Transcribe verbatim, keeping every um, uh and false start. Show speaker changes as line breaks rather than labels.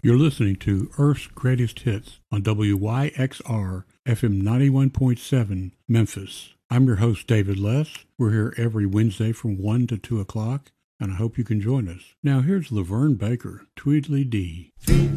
You're listening to Earth's Greatest Hits on W Y X R F M ninety-one point seven Memphis. I'm your host, David Less. We're here every Wednesday from one to two o'clock, and I hope you can join us. Now here's Laverne Baker, Tweedledee.